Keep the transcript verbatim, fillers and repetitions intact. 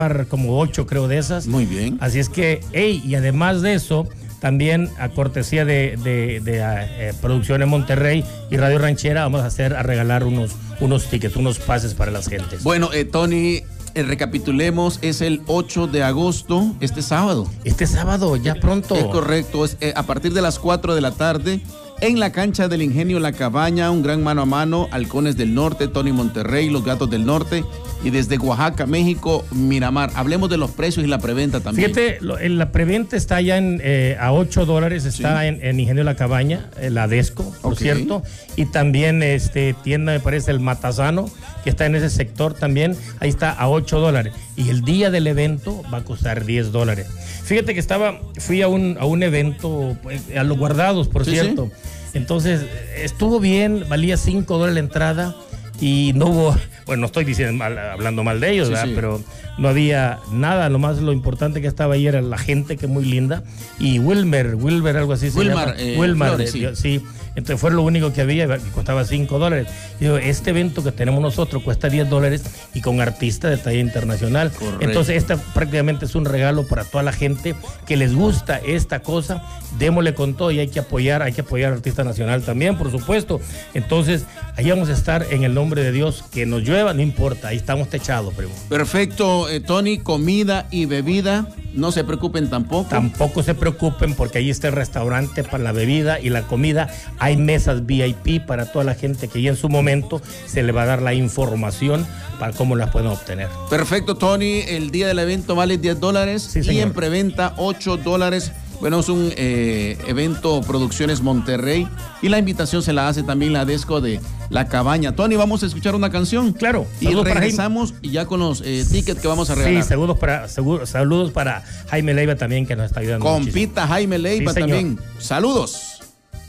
como ocho, creo, de esas. Muy bien. Así es que, hey, y además de eso, también a cortesía de, de, de eh, Producciones Monterrey y Radio Ranchera, vamos a hacer, a regalar unos, unos tickets, unos pases para las gentes. Bueno, eh, Tony, eh, recapitulemos, es el ocho de agosto, este sábado. Este sábado, ya pronto. Es correcto, es eh, a partir de las cuatro de la tarde. En la cancha del Ingenio La Cabaña, un gran mano a mano, Halcones del Norte, Tony Monterrey, los Gatos del Norte, y desde Oaxaca, México, Miramar. Hablemos de los precios y la preventa también. Fíjate, lo, en la preventa está ya en, eh, a ocho dólares, está sí. en, en Ingenio La Cabaña, eh, la Desco, por okay. cierto, y también este tienda, me parece, el Matazano, que está en ese sector también, ahí está a ocho dólares. Y el día del evento va a costar diez dólares. Fíjate que estaba, fui a un, a un evento, pues, a los Guardados, por sí, cierto. Sí. Entonces, estuvo bien, valía cinco dólares la entrada y no hubo, bueno, no estoy diciendo mal, hablando mal de ellos, sí, sí. pero no había nada, nomás lo importante que estaba ahí era la gente, que es muy linda, y Wilmer, Wilmer, algo así se Wilmar, llama. Eh, Wilmar, Flores, sí. sí. Entonces fue lo único que había, que costaba cinco dólares. Y digo, este evento que tenemos nosotros cuesta diez dólares y con artistas de talla internacional. Correcto. Entonces esta prácticamente es un regalo para toda la gente que les gusta esta cosa. Démosle con todo y hay que apoyar, hay que apoyar al artista nacional también, por supuesto. Entonces, ahí vamos a estar en el nombre de Dios. Que nos llueva, no importa, ahí estamos techados, primo. Perfecto, eh, Tony, comida y bebida, no se preocupen tampoco. Tampoco se preocupen porque ahí está el restaurante para la bebida y la comida. Hay mesas V I P para toda la gente que ya en su momento se le va a dar la información para cómo las pueden obtener. Perfecto, Tony, el día del evento vale diez dólares sí, y en preventa ocho dólares. Bueno, es un eh, evento Producciones Monterrey y la invitación se la hace también la Desco de La Cabaña. Tony, vamos a escuchar una canción. Claro. Y regresamos y ya con los eh, tickets que vamos a regalar. Sí, saludos para, seguro, saludos para Jaime Leiva también, que nos está ayudando. Compita muchísimo. Jaime Leiva sí, también. Saludos.